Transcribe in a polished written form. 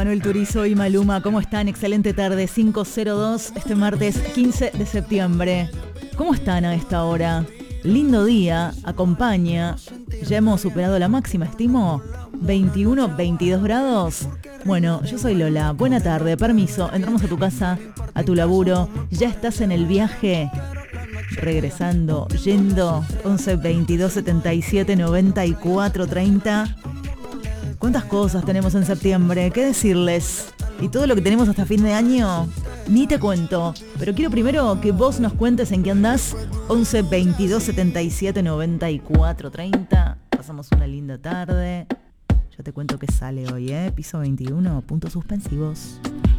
Manuel Turizo y Maluma, ¿cómo están? Excelente tarde, 5:02, este martes 15 de septiembre. ¿Cómo están a esta hora? Lindo día, acompaña. Ya hemos superado la máxima, estimo 21, 22 grados. Bueno, yo soy Lola, buena tarde, permiso, entramos a tu casa, a tu laburo. ¿Ya estás en el viaje? Regresando, yendo, 11 22 77 94 30. ¿Cuántas cosas tenemos en septiembre? ¿Qué decirles? Y todo lo que tenemos hasta fin de año, ni te cuento. Pero quiero primero que vos nos cuentes en qué andás. 11 22 77 94 30. Pasamos una linda tarde. Ya te cuento qué sale hoy, Piso 21, puntos suspensivos.